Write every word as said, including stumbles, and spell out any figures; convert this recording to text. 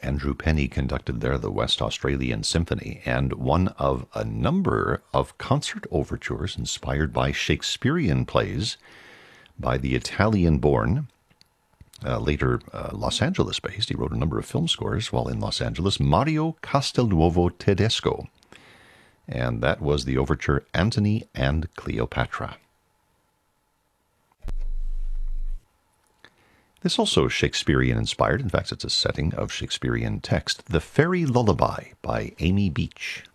Andrew Penny conducted there the West Australian Symphony, and one of a number of concert overtures inspired by Shakespearean plays by the Italian-born, uh, later uh, Los Angeles-based, he wrote a number of film scores while in Los Angeles, Mario Castelnuovo Tedesco. And that was the overture Antony and Cleopatra. This also Shakespearean inspired. In fact, it's a setting of Shakespearean text. The Fairy Lullaby by Amy Beach.